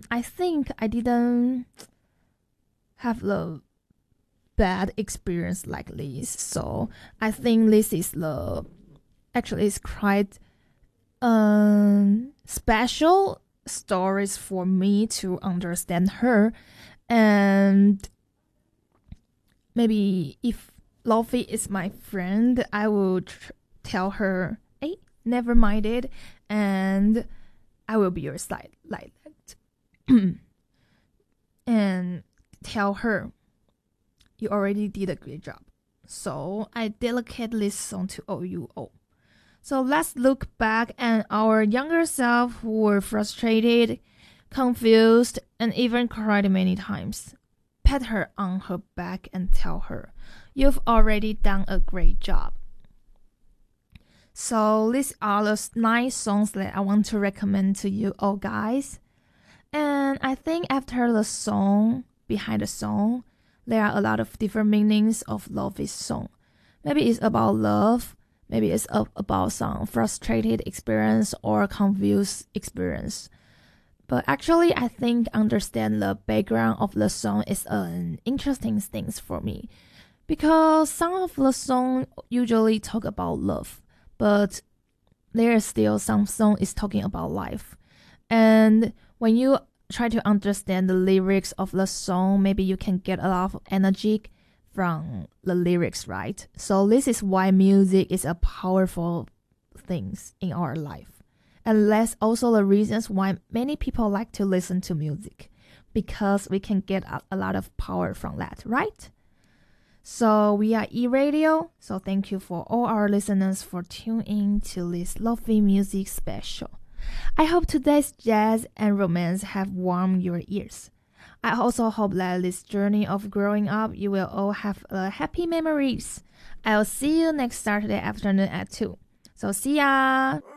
I think I didn't have the bad experience like this. So I think this is actually it's quite special stories for me to understand her. And maybe if Lofi is my friend, I would tell her, hey, never mind it, and I will be your side like that. And tell her, you already did a great job. So I dedicate this song to all you all. So let's look back at our younger self who were frustrated, confused, and even cried many times. Pat her on her back and tell her, you've already done a great job. So these are the 9 songs that I want to recommend to you all guys. And I think after the song, behind the song, there are a lot of different meanings of Lofi's song. Maybe it's about love, maybe it's about some frustrated experience or confused experience. But actually, I think understand the background of the song is an interesting thing for me. Because some of the songs usually talk about love, but there is still some song is talking about life. And when you try to understand the lyrics of the song, maybe you can get a lot of energy from the lyrics, right? So this is why music is a powerful thing in our life. And that's also the reasons why many people like to listen to music, because we can get a lot of power from that, right? So we are E-Radio. So thank you for all our listeners for tuning in to this Lofi music special. I hope today's jazz and romance have warmed your ears. I also hope that this journey of growing up, you will all have happy memories. I'll see you next Saturday afternoon at 2. So see ya!